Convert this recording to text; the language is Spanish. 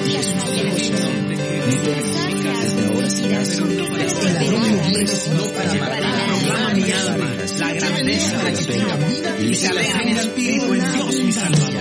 La grandeza de la grandeza y se alegra el Espíritu en Dios mi Salvador.